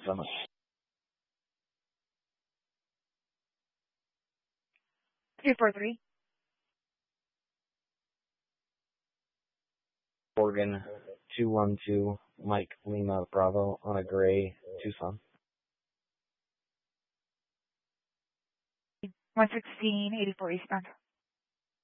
so much. 243. Oregon 212, Mike Lima Bravo on a gray Tucson. 116, 84 eastbound.